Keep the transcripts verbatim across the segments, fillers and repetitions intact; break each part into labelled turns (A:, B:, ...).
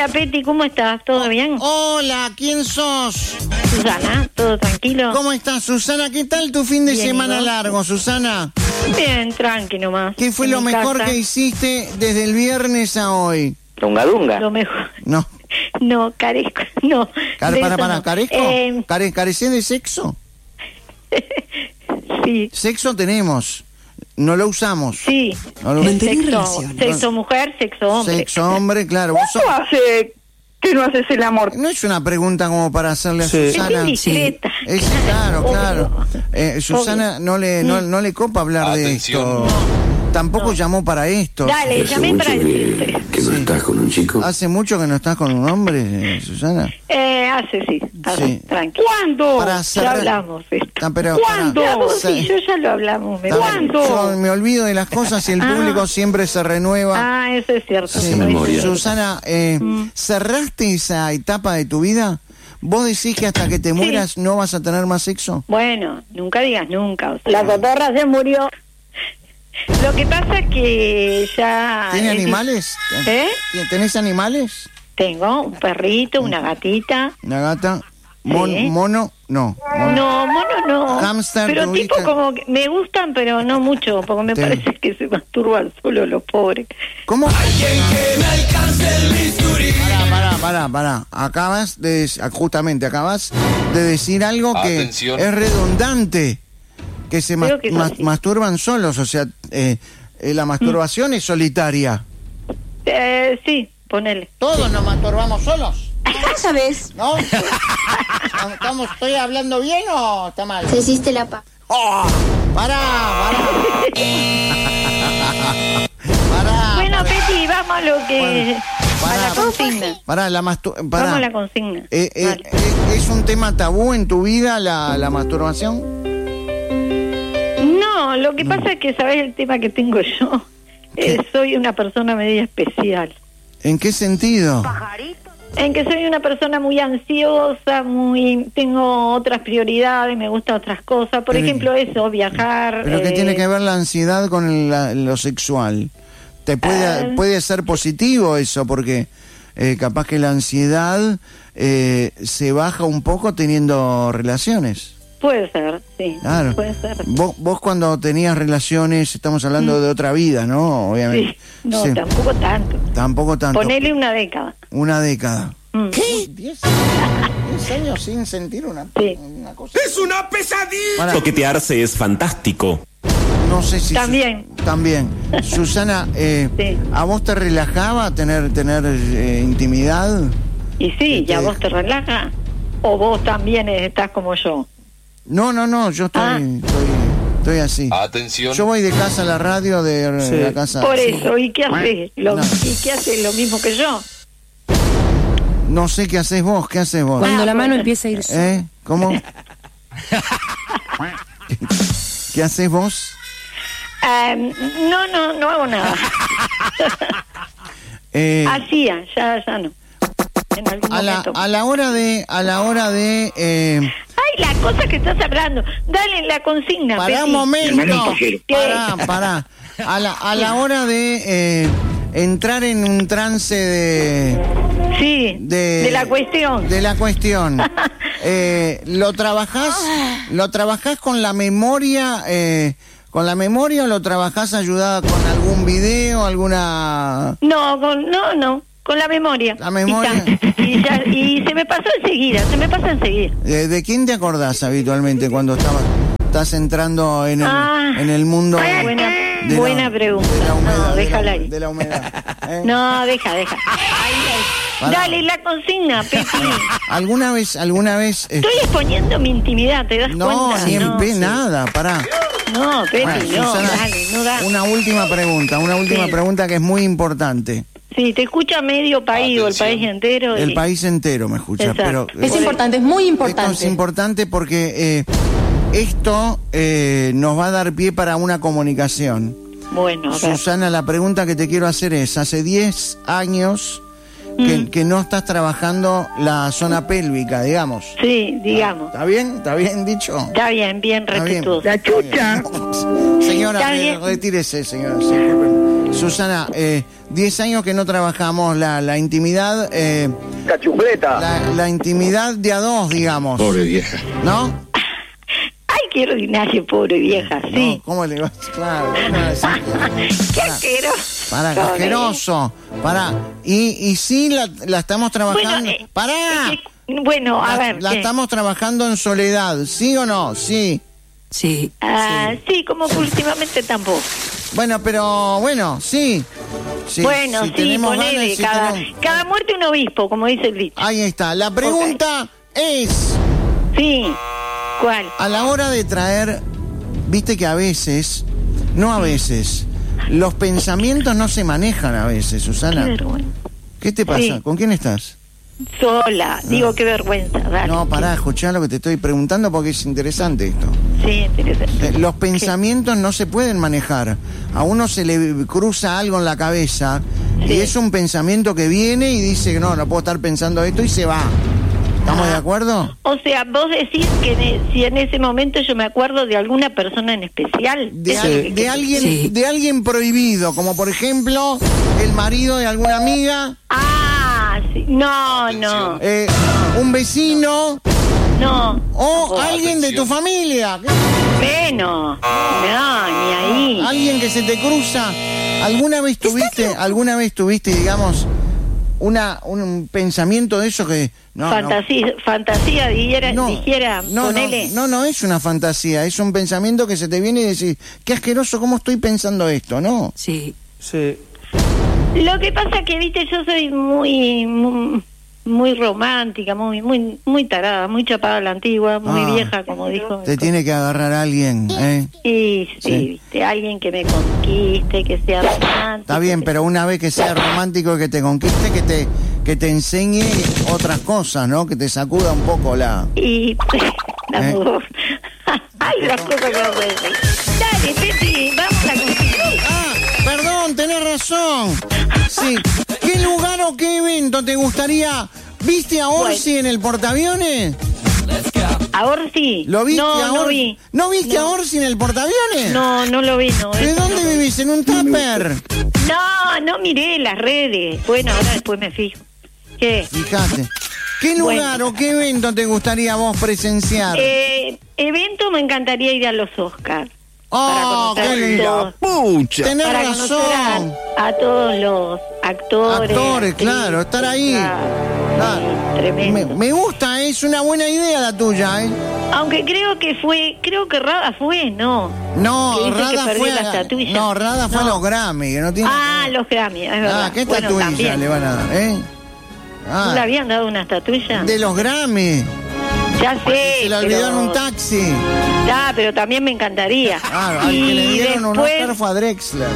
A: Hola, Peti, ¿cómo estás? ¿Todo bien?
B: Hola, ¿quién sos?
A: Susana, ¿todo tranquilo?
B: ¿Cómo estás, Susana? ¿Qué tal tu fin de
A: Bien,
B: semana
A: ¿y vos?
B: largo, Susana?
A: Bien, tranqui nomás.
B: ¿Qué fue
A: en
B: lo
A: mi
B: mejor
A: casa.
B: que hiciste desde el viernes a hoy?
C: Dunga Dunga.
A: Lo mejor.
B: No.
A: No, carezco, no.
B: Car-
A: de
B: para,
A: eso
B: para,
A: no.
B: ¿carezco?
A: Eh,
B: Care- ¿Carecés de sexo?
A: sí,
B: Sexo tenemos, no lo usamos.
A: sí.
B: No lo-
D: Mantener
A: Sexo,
D: relaciones.
A: sexo mujer, sexo hombre.
B: Sexo hombre, claro. Vos sos-
E: ¿Cómo hace que no haces el amor?
B: No es una pregunta como para hacerle a
C: Sí.
B: Susana.
A: Es indiscreta.
B: Es, claro, claro. Eh, Susana no le no, no le copa hablar
F: Atención.
B: de esto. Tampoco llamó para esto.
A: Dale, llamé para decirte.
F: que no estás con un chico.
B: ¿Hace mucho que no estás con un hombre, eh, Susana?
A: Eh, hace, sí. Hace,
B: Sí.
A: tranqui.
E: ¿Cuándo?
B: Para
A: Ya
B: cerrar-
A: hablamos de esto.
B: Ah, pero
E: ¿Cuándo?
B: para-
A: Ya vos
B: se-
A: sí, yo ya lo hablamos. me
B: Está
A: parece.
B: bien.
E: ¿Cuándo?
B: Yo me olvido de las cosas y el
A: Ah.
B: público siempre se renueva.
A: Ah, eso es cierto.
B: Sí.
A: eso es
F: memoria.
A: cierto.
B: Susana, eh,
A: Mm.
B: ¿cerraste esa etapa de tu vida? ¿Vos decís que hasta que te mueras no vas a tener más sexo?
A: Bueno, nunca digas nunca. O sea,
E: La cotorra se murió.
A: lo que pasa es que ya...
B: ¿Tiene
A: es-
B: animales?
A: ¿Eh?
B: ¿Tenés animales?
A: Tengo un perrito, una gatita.
B: ¿Una gata? Mon-
A: Sí.
B: ¿Mono? No. Mono.
A: No, mono no.
B: Hámster,
A: pero
B: ¿te
A: tipo
B: ubicas?
A: como que me gustan, pero no mucho, porque me
B: Te-
A: parece que se masturban solo los pobres.
B: ¿Cómo? Pará, pará, pará, pará. Acabas de... dec- Justamente, acabas de decir algo que
F: Atención.
B: es redundante. Que se mas-
A: Creo que es
B: mas-
A: así.
B: masturban solos, o sea, eh, eh, la masturbación es solitaria.
A: Eh, sí, ponele.
B: ¿Todos nos masturbamos solos?
D: ¿Cómo sabes?
B: ¿No? ¿Estamos, ¿Estoy hablando bien o está mal?
D: Te hiciste la pa.
B: ¡Oh! ¡Pará, pará! ¡Pará!
A: Bueno,
B: pará.
A: Peti, vamos a lo que...
B: Bueno,
A: a la
B: pará.
A: consigna.
B: Pará, la mastur... pará.
A: Vamos a la consigna.
B: Eh, eh,
A: Vale.
B: eh, ¿Es un tema tabú en tu vida la, la masturbación?
A: No, lo que pasa es que, ¿sabes el tema que tengo yo? Eh, soy una persona media especial.
B: ¿En qué sentido?
A: En que soy una persona muy ansiosa, muy tengo otras prioridades, me gustan otras cosas. Por
B: Pero-
A: ejemplo, eso, viajar.
B: ¿Pero qué
A: eh,
B: tiene que ver la ansiedad con el- la- lo sexual? Te puede,
A: Ah.
B: puede ser positivo eso, porque eh, capaz que la ansiedad eh, se baja un poco teniendo relaciones.
A: Puede ser, sí.
B: Claro.
A: Puede ser.
B: Vos, vos cuando tenías relaciones, estamos hablando de otra vida, ¿no? Obviamente.
A: Sí, no,
B: Sí.
A: tampoco tanto.
B: Tampoco tanto.
A: Ponele una década.
B: Una década.
A: Mm.
B: ¿Qué? ¿Diez? ¿Diez años sin sentir una,
A: Sí.
B: una cosa?
F: ¡Es una pesadilla!
B: Pará,
G: Toquetearse es fantástico.
B: no sé si...
A: También.
B: Su- también. Susana, eh,
A: Sí.
B: ¿a vos te relajaba tener, tener eh, intimidad?
A: Y sí, ¿ya
B: Este-
A: vos te relajas? ¿O vos también estás como yo?
B: No, no, no, yo estoy,
A: Ah.
B: estoy, estoy así.
F: Atención.
B: Yo voy de casa a la radio, de,
C: Sí.
B: la casa...
A: Por eso, ¿y qué haces? Lo,
B: No.
A: ¿Y qué haces? ¿Lo mismo que yo?
B: No sé qué haces vos, ¿qué haces vos?
D: Cuando
A: Ah,
D: la mano
A: bueno.
D: empieza a ir sola.
B: ¿Eh? ¿Cómo? ¿Qué haces vos?
A: Ah, no, no, no hago nada.
B: Eh,
A: Hacía, ya, ya no. En algún
B: a la,
A: momento.
B: a la hora de, a la hora de, eh,
A: Ay, la cosa que estás hablando. Dale la consigna,
B: pará
A: Peti.
B: un momento,
A: ¿Qué?
B: pará, pará. A la, a la hora de eh, entrar en un trance de,
A: Sí,
B: de,
A: de la cuestión.
B: de la cuestión, eh, lo trabajás, lo trabajás con la memoria, eh, con la memoria o lo trabajás ayudada con algún video, alguna.
A: No, con, no, no, con la memoria.
B: La memoria.
A: Y, ta. y, ya- y se me pasó enseguida, se me pasa enseguida.
B: ¿De, de quién te acordás habitualmente cuando estabas, estás entrando en el,
A: Ah.
B: en el mundo?
A: Buena,
B: de la-
A: buena pregunta.
B: De la humedad.
A: No,
B: de la-
A: déjala ahí.
B: De la humedad. ¿eh?
A: No, deja, deja. Ahí, ahí.
B: Pará.
A: Dale la consigna, Peti.
B: ¿Alguna vez, alguna vez? eh,
A: Estoy exponiendo mi intimidad, ¿te das
B: no,
A: cuenta?
B: ni en
A: no,
B: pe-
A: sí.
B: nada, pará.
A: No, Peti,
B: Bueno,
A: no,
B: Susana,
A: dale, no da.
B: una última pregunta, una última
A: Sí.
B: pregunta que es muy importante.
A: Sí, te escucha medio país o el
F: Atención.
A: país entero.
B: El
A: y-
B: país entero me escucha,
A: Exacto.
B: pero...
D: Es
B: eh,
D: importante, es muy
B: Esto
D: importante.
B: es importante porque eh, esto eh, nos va a dar pie para una comunicación.
A: Bueno, a ver.
B: Susana, la pregunta que te quiero hacer es, hace diez años que,
A: Mm.
B: que no estás trabajando la zona pélvica, digamos.
A: Sí, digamos.
B: ¿Está bien? ¿Está bien dicho?
A: Está bien, bien
B: Está bien.
A: respetuoso.
E: La chucha.
B: Señora,
A: Está
B: re-
A: bien.
B: retírese, señora. Sí, disculpen. Susana, eh, diez años que no trabajamos la, la intimidad, eh,
C: Cachufleta.
B: la, la intimidad de a dos, digamos.
F: Pobre vieja.
B: ¿No?
A: Ay, qué ordinario, pobre vieja, sí.
B: No, ¿cómo le vas? Claro, ¿cómo le vas a decir?
A: Qué asqueroso.
B: Para,
A: Pobre.
B: asqueroso. Para. Y, y sí, la, la estamos trabajando.
A: Bueno, eh,
B: Pará.
A: es que- bueno, a
B: La,
A: ver.
B: la
A: ¿qué?
B: estamos trabajando en soledad, ¿sí o no? Sí.
D: Sí.
A: Ah,
D: sí.
A: sí, como que últimamente tampoco.
B: Bueno, pero bueno, sí. Sí,
A: bueno,
B: si
A: sí,
B: tenemos
A: ponele,
B: ganas, si
A: cada,
B: tenemos-
A: cada muerte un obispo, como dice el dicho.
B: Ahí está. La pregunta es,
A: Sí, ¿cuál?
B: a la hora de traer, viste que a veces, no a veces, los pensamientos no se manejan a veces,
A: Qué
B: Susana.
A: vergüenza.
B: ¿Qué te pasa?
A: Sí.
B: ¿Con quién estás?
A: Sola, digo, qué vergüenza. Dale.
B: No, pará, escuchá lo que te estoy preguntando porque es interesante esto.
A: Sí, interesante.
B: Eh, Los pensamientos no se pueden manejar. A uno se le cruza algo en la cabeza y
A: Sí.
B: es un pensamiento que viene y dice, no, no puedo estar pensando esto y se va. ¿Estamos
A: Ah.
B: de acuerdo?
A: O sea, vos decís que en- si en ese momento yo me acuerdo de alguna persona en especial.
B: De,
A: Eso
B: al-
A: es lo que
B: de
A: quiero-
B: alguien,
D: Sí.
B: de alguien prohibido, como por ejemplo el marido de alguna amiga,
A: Ah, sí. No, no,
B: eh, un vecino
A: no.
B: o
A: Tampoco.
B: alguien de tu familia.
A: Bueno, no, ni ahí.
B: Alguien que se te cruza. ¿Alguna vez tuviste, alguna vez tuviste, digamos, una un pensamiento de eso que no, no,
A: fantasía, fantasía dijera,
B: no,
A: dijera
B: no,
A: ponele.
B: no, no, no es una fantasía, es un pensamiento que se te viene y decís, qué asqueroso, ¿cómo estoy pensando esto, no?
D: Sí.
C: Sí.
A: Lo que pasa que, viste, yo soy muy, muy, muy romántica, muy, muy, muy tarada, muy chapada a la antigua, muy
B: Ah.
A: vieja, como dijo.
B: Te tiene que agarrar a alguien, ¿eh?
A: Y sí,
B: Sí.
A: viste, alguien que me conquiste, que sea romántico.
B: Está bien,
A: que-
B: pero una vez que sea romántico, que te conquiste, que te que te enseñe otras cosas, ¿no? Que te sacuda un poco la...
A: Y la
B: ¿Eh?
A: mudó. Ay, las cosas que vos decís. Dale, Teti, vamos a continuar.
B: Ah, perdón, tenés razón. Sí. ¿Qué lugar o qué evento te gustaría? ¿Viste a Orsi en el portaaviones?
A: Ahora sí.
B: ¿Lo viste
A: no,
B: a
A: no
B: Orsi?
A: vi.
B: ¿No viste a Orsi en el portaaviones?
A: No, no lo vi, no.
B: ¿De
A: eso
B: dónde
A: no.
B: vivís? ¿En un tupper?
A: No, no miré las redes. Bueno, ahora después me fijo. ¿Qué?
B: Fíjate. ¿Qué lugar o qué evento te gustaría vos presenciar?
A: Eh, evento me encantaría ir a los Oscars.
B: ¡Oh,
A: para
B: qué
A: conocer
B: lindo!
A: todos-
F: ¡Pucha!
B: Tenés
A: para conocer
B: razón.
A: a, a todos los actores.
B: Actores, claro, estar ahí.
A: Claro,
B: Claro.
A: sí, tremendo.
B: Me, me gusta, es una buena idea la tuya, ¿eh?
A: Aunque creo que fue, creo que Rada fue, ¿no.
B: No,
A: Que dice que
B: Rada
A: perdió
B: fue
A: la
B: a,
A: estatuilla.
B: no, Rada fue a
A: No.
B: los Grammy, que no tiene
A: Ah,
B: que ver.
A: los Grammy, es verdad.
B: Ah, ¿qué
A: Bueno,
B: estatuilla
A: también.
B: le van a dar, eh? Ah,
A: ¿No le habían dado una estatuilla?
B: de los Grammy.
A: Ya sé,
B: Se la olvidó en
A: pero...
B: un taxi.
A: Ya, pero también me encantaría.
B: Ah, al que le dieron un
A: después...
B: Oscar fue a Drexler.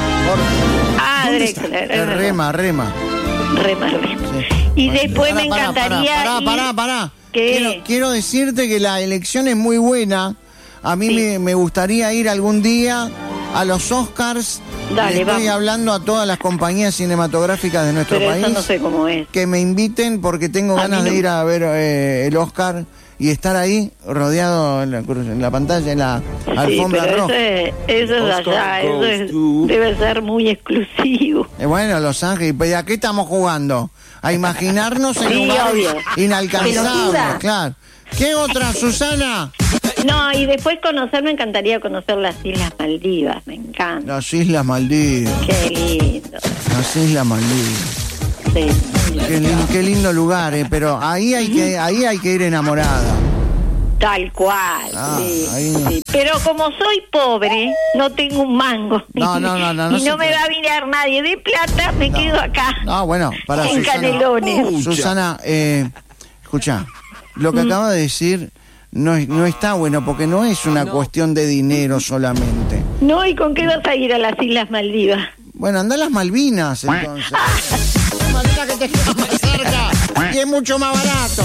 A: Ah,
B: ¿Dónde
A: Drexler,
B: está?
A: es
B: Eh,
A: verdad.
B: Rema, Rema.
A: Rema, Rema.
B: Sí.
A: Y después
B: Pará,
A: me
B: pará,
A: encantaría
B: Pará,
A: ir-
B: pará, pará, pará.
A: ¿Qué?
B: Quiero, quiero decirte que la elección es muy buena. A mí
A: Sí.
B: me, me gustaría ir algún día a los Oscars.
A: Dale,
B: Le estoy
A: vamos.
B: hablando a todas las compañías cinematográficas de nuestro
A: Pero
B: país
A: eso no sé cómo es.
B: que me inviten porque tengo
A: A
B: ganas
A: mí no
B: de
A: me-
B: ir a ver eh, el Oscar y estar ahí rodeado en la, en la pantalla, en la
A: Sí,
B: alfombra
A: pero eso
B: roja.
A: es, eso es
F: Oscar
A: allá, eso
F: goes
A: es-
F: to-
A: debe ser muy exclusivo.
B: Eh, bueno, Los Ángeles, ¿y a qué estamos jugando? A imaginarnos en
A: Sí,
B: lugares
A: obvio.
B: inalcanzables,
A: Pelotuda.
B: claro. ¿Qué otra, Susana?
A: No, y después conocer, me encantaría conocer las Islas Maldivas, me encanta.
B: Las Islas Maldivas.
A: Qué lindo.
B: Las Islas Maldivas.
A: Sí, muy lindo.
B: Qué, lin- qué lindo lugar, eh, pero ahí hay que ahí hay que ir enamorada.
A: Tal cual,
B: Ah,
A: sí,
B: ahí no.
A: sí. Pero como soy pobre, no tengo un mango.
B: No, no, no, no, no
A: y
B: se
A: no me
B: puede.
A: va a mirar nadie de plata, me quedo acá.
B: No, bueno, para
A: en
B: Susana.
A: Canelones.
B: Susana, eh, escucha, lo que
A: Mm.
B: acaba de decir no, es- no está bueno porque no es una cuestión de dinero solamente.
A: No, ¿y con qué vas a ir a las Islas Maldivas?
B: Bueno, anda a las Malvinas entonces. Las Malvinas que te quedan más cerca y es mucho más barato.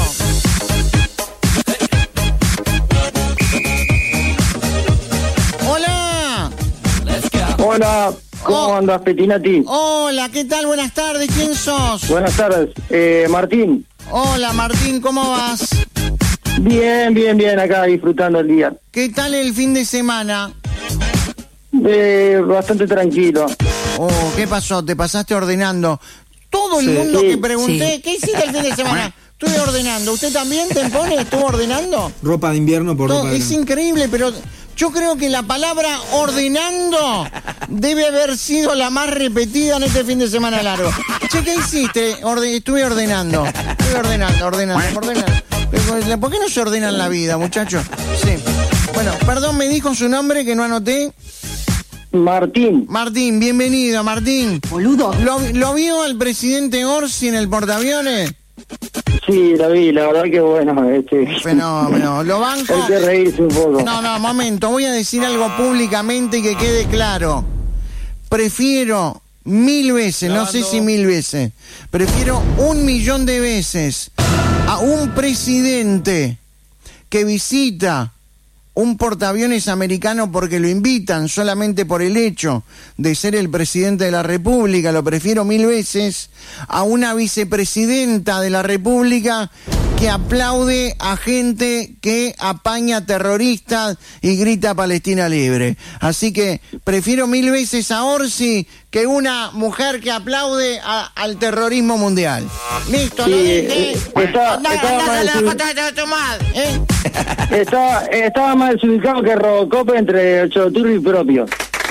B: Hola.
C: Hola, ¿cómo
B: Oh.
C: andas, Petinati?
B: Hola, ¿qué tal? Buenas tardes, ¿quién sos?
C: Buenas tardes, eh, Martín.
B: Hola Martín, ¿cómo vas?
C: Bien, bien, bien, acá disfrutando el día.
B: ¿Qué tal el fin de semana?
C: Eh, bastante tranquilo.
B: Oh, ¿qué pasó? ¿Te pasaste ordenando? Todo el
D: Sí.
B: mundo
C: Sí.
B: que pregunté,
D: Sí.
B: ¿qué hiciste el fin de semana? Estuve ordenando. ¿Usted también, te pone? ¿Estuvo ordenando?
D: Ropa de invierno por
B: No,
D: ropa de
B: es
D: verano.
B: increíble, pero yo creo que la palabra ordenando debe haber sido la más repetida en este fin de semana largo. Che, ¿qué hiciste? Orde- estuve ordenando. Estuve ordenando, ordenando, ordenando. ¿Por qué no se ordenan la vida, muchachos? Sí. Bueno, perdón, me dijo su nombre que no anoté.
C: Martín.
B: Martín, bienvenido, Martín.
E: Boludo.
B: ¿Lo, lo vio al presidente Orsi en el portaaviones?
C: Sí, la vi, la verdad que bueno, este...
B: Fenómeno. ¿Lo banco?
C: Hay que reírse un poco.
B: No, no, momento. Voy a decir algo públicamente y que quede claro. Prefiero mil veces, no sé si mil veces, prefiero un millón de veces a un presidente que visita un portaaviones americano porque lo invitan solamente por el hecho de ser el presidente de la República, lo prefiero mil veces a una vicepresidenta de la República que aplaude a gente que apaña terroristas y grita Palestina libre. Así que prefiero mil veces a Orsi que una mujer que aplaude a- al terrorismo mundial. Listo,
C: Sí,
B: lo dije.
C: eh, está-
B: Andá,
C: estaba
B: andá,
C: mal,
B: andá,
C: sí.
B: andá, andá, tomá, ¿eh?
C: Estaba, estaba más desubicado que Robocop entre Choturri y propio.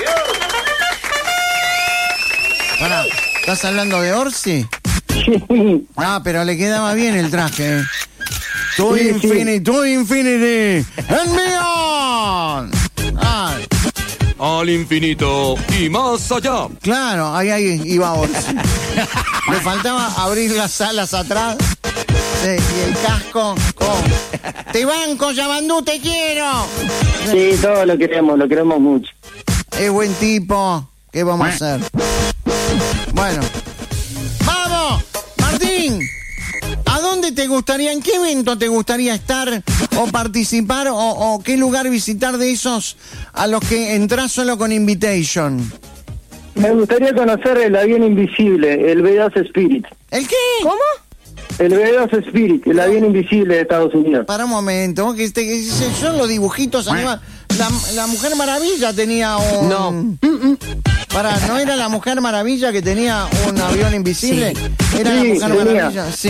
B: Pará, ¿estás hablando de Orsi? Ah, pero le quedaba bien el traje. To
C: Sí, sí.
B: infinity, to infinity, and beyond. Ah,
G: Al infinito y más allá.
B: claro, ahí, ahí iba Orsi. Le faltaba abrir las alas atrás. Sí, y el casco con... Te banco, Yabandú, te quiero.
C: Sí, todos lo queremos, lo queremos mucho.
B: Es buen tipo. ¿Qué vamos a hacer? Bueno. ¡Vamos! Martín, ¿a dónde te gustaría, en qué evento te gustaría estar o participar o, o qué lugar visitar de esos a los que entras solo con invitation?
C: Me gustaría conocer el avión invisible, el B dos Spirit.
B: ¿El qué?
E: ¿Cómo?
C: El B dos Spirit, el avión invisible de Estados Unidos.
B: Para un momento, vos que, este, que son los dibujitos animados. La, la Mujer Maravilla tenía un...
G: No.
B: Pará, ¿no era la Mujer Maravilla que tenía un avión invisible?
E: Sí.
B: Era
C: Sí,
B: la Mujer
C: tenía.
B: Maravilla, sí.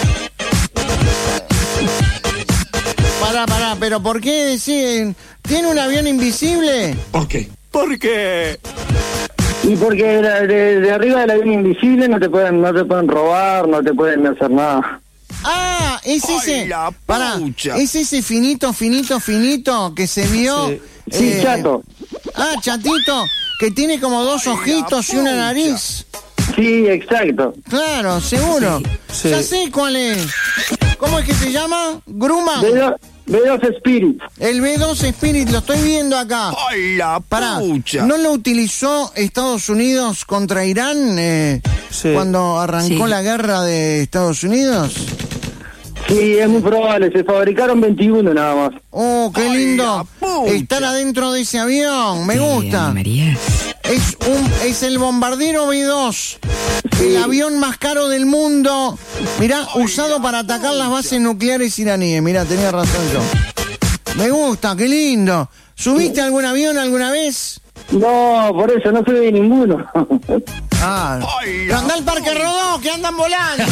B: Pará, pará, pero ¿por qué deciden? ¿Tiene un avión invisible?
G: ¿Por qué? ¿Por qué?
C: Y porque de, de- de arriba del avión invisible no te pueden no te pueden robar, no te pueden hacer nada.
B: Ah, es
G: Ay,
B: ese.
G: la
B: Pará,
G: pucha.
B: es ese finito, finito, finito que se vio.
D: Sí.
C: Sí,
B: eh,
C: chato.
B: Ah, chatito, que tiene como dos
G: Ay,
B: ojitos
G: la
B: y una
G: pucha.
B: nariz.
C: Sí, exacto.
B: Claro, seguro.
D: Sí.
B: Ya sé cuál es. ¿Cómo es que se llama? Grumman.
C: B dos, B dos Spirit.
B: El B dos Spirit, lo estoy viendo acá.
G: ¡Ay, la
B: Pará,
G: pucha!
B: ¿no lo utilizó Estados Unidos contra Irán eh,
D: Sí.
B: cuando arrancó
E: Sí.
B: la guerra de Estados Unidos?
C: Sí, es muy probable. Se fabricaron veintiuno nada más.
B: Oh, qué
G: Ay,
B: lindo
G: la pucha.
B: estar adentro de ese avión. Me gusta.
E: María.
B: Es un es el bombardero B dos, el avión más caro del mundo. Mirá, usado para atacar las bases nucleares iraníes. Mirá, tenía razón yo. Me gusta, qué lindo. ¿Subiste a algún avión alguna vez?
C: No, por eso no se ve ninguno.
B: Ah,
G: Ay,
B: pero anda al Parque Rodó, que andan volando.